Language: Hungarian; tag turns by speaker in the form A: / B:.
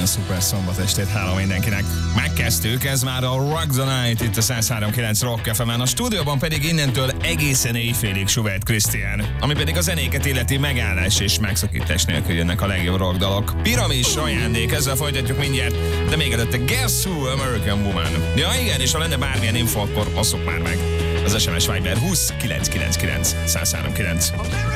A: szuper szombat estét, háló mindenkinek. Megkezdtük, ez már a Rock the Night itt a 103.9 Rock FM-en, a stúdióban pedig innentől egészen éjfélig Schubert Krisztián, ami pedig a zenéket illeti megállás és megszakítás nélkül jönnek a legjobb rockdalok. Piramis ajándék, ezzel folytatjuk mindjárt, de még előtte Guess Who, American Woman. Ja igen, és ha lenne bármilyen info, akkor osszuk már meg. Az SMS Viber 20 999 103.9.